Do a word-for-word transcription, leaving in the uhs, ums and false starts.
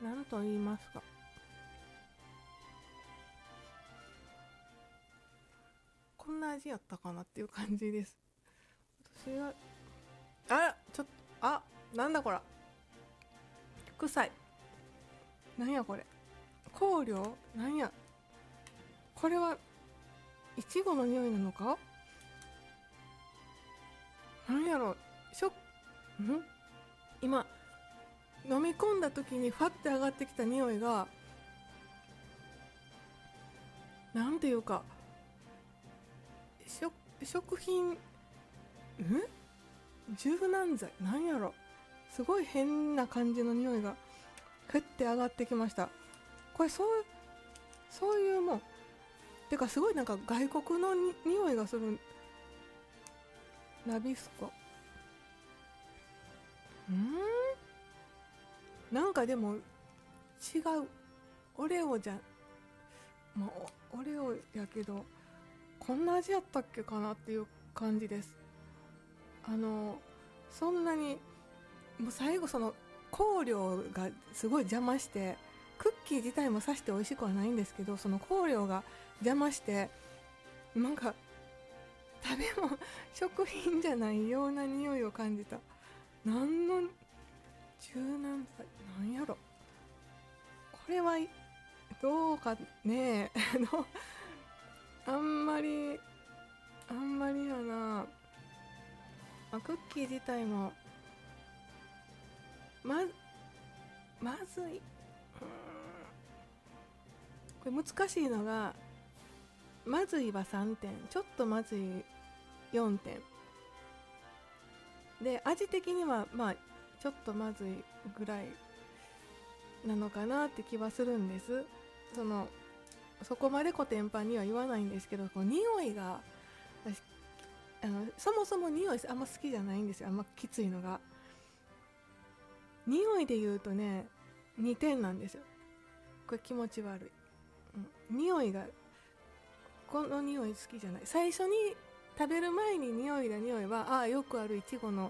何と言いますか、こんな味やったかなっていう感じです。私はあらちょっとあなんだこら、臭い、なんやこれ、香料、なんやこれは、いちごの匂いなのか、なんやろ、しょん今飲み込んだ時にファッて上がってきた匂いが、なんていうか、食食品、ん柔軟剤、なんやろ、すごい変な感じの匂いがふって上がってきました。これそうそういうもんてか、すごいなんか外国のに匂いがする。ナビスコ、んなんかでも違う、オレオじゃ、まあ、オオレオやけどこんな味やったっけかなっていう感じです。あのそんなに、もう最後その香料がすごい邪魔して、クッキー自体もさして美味しくはないんですけど、その香料が邪魔してなんか食べ物食品じゃないような匂いを感じた。なんの柔軟剤なんやろ、これはどうかねあんまりあんまりやなあ。クッキー自体もままずい。これ難しいのが、まずいはさんてん、ちょっとまずいよんてんで、味的にはまあちょっとまずいぐらいなのかなって気はするんです。そのそこまでコテンパンには言わないんですけど、こう匂いが、私あのそもそも匂いあんま好きじゃないんですよ。あんまきついのが、匂いで言うとねにてんなんですよ。これ気持ち悪い、うん、匂いが、この匂い好きじゃない。最初に食べる前に匂いだ匂いは、ああよくあるいちごの